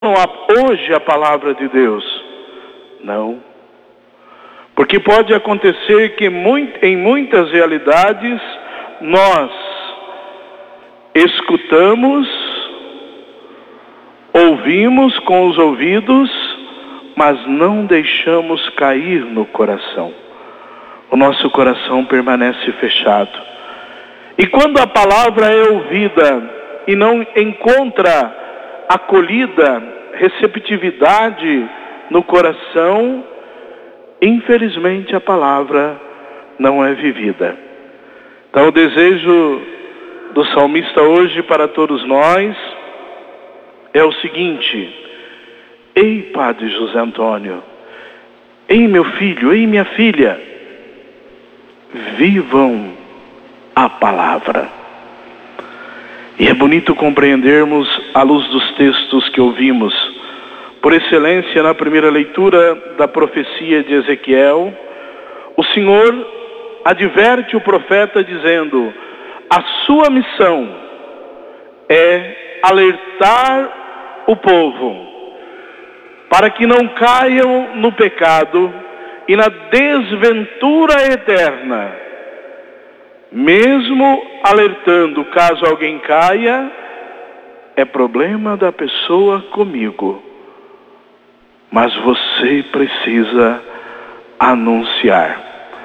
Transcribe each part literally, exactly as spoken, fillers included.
hoje a palavra de Deus? Não. Porque pode acontecer que em muitas realidades nós escutamos, ouvimos com os ouvidos, mas não deixamos cair no coração. O nosso coração permanece fechado. E quando a palavra é ouvida e não encontra acolhida, receptividade no coração, infelizmente a palavra não é vivida. Então o desejo do salmista hoje para todos nós é o seguinte: ei, Padre José Antônio, ei, meu filho, ei, minha filha, vivam a palavra. E é bonito compreendermos, à luz dos textos que ouvimos, por excelência na primeira leitura da profecia de Ezequiel, o Senhor adverte o profeta dizendo: a sua missão é alertar o povo para que não caiam no pecado e na desventura eterna. Mesmo alertando, caso alguém caia, é problema da pessoa comigo. Mas você precisa anunciar.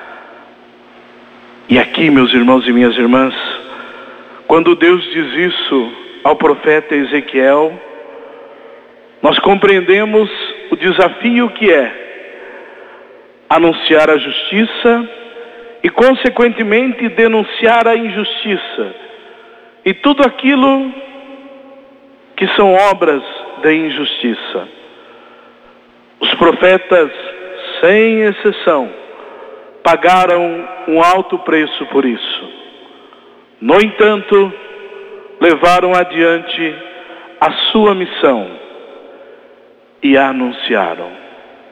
E aqui, meus irmãos e minhas irmãs, quando Deus diz isso ao profeta Ezequiel, nós compreendemos o desafio que é anunciar a justiça e, consequentemente, denunciar a injustiça e tudo aquilo que são obras da injustiça. Os profetas, sem exceção, pagaram um alto preço por isso. No entanto, levaram adiante a sua missão e a anunciaram.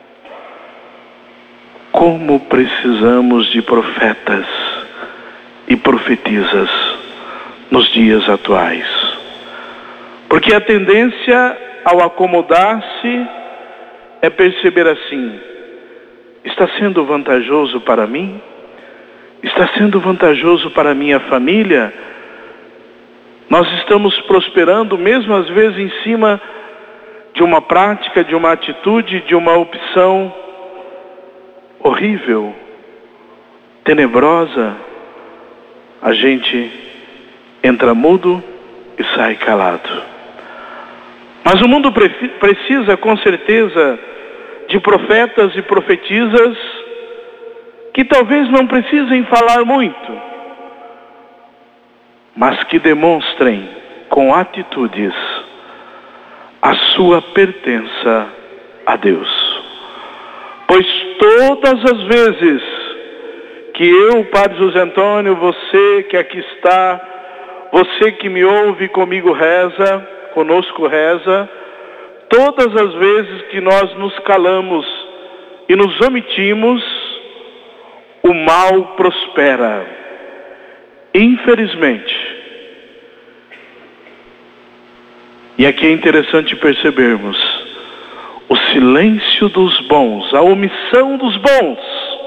Como precisamos de profetas e profetisas nos dias atuais. Porque a tendência ao acomodar-se é perceber assim: está sendo vantajoso para mim? Está sendo vantajoso para a minha família? Nós estamos prosperando mesmo às vezes em cima de uma prática, de uma atitude, de uma opção horrível, tenebrosa. A gente entra mudo e sai calado. Mas o mundo precisa, com certeza, de profetas e profetisas que talvez não precisem falar muito, mas que demonstrem com atitudes a sua pertença a Deus. Pois todas as vezes que eu, Padre José Antônio, você que aqui está, você que me ouve comigo reza, conosco reza, todas as vezes que nós nos calamos e nos omitimos, o mal prospera. Infelizmente. E aqui é interessante percebermos o silêncio dos bons, a omissão dos bons,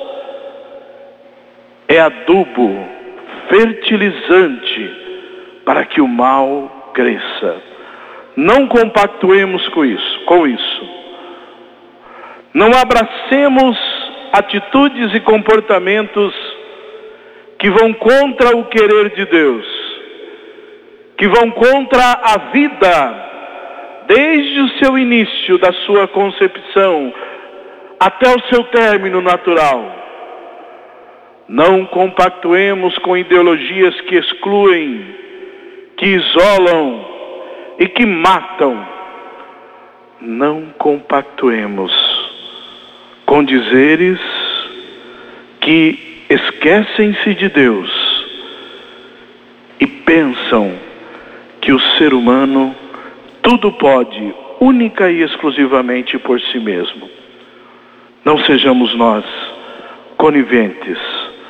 é adubo fertilizante para que o mal cresça. Não compactuemos com isso, com isso. Não abracemos atitudes e comportamentos que vão contra o querer de Deus, que vão contra a vida, desde o seu início da sua concepção até o seu término natural. Não compactuemos com ideologias que excluem, que isolam e que matam. Não compactuemos com dizeres que esquecem-se de Deus e pensam que o ser humano tudo pode, única e exclusivamente por si mesmo. Não sejamos nós coniventes,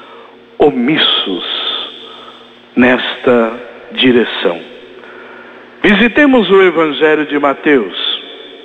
omissos nesta direção. Visitemos o Evangelho de Mateus.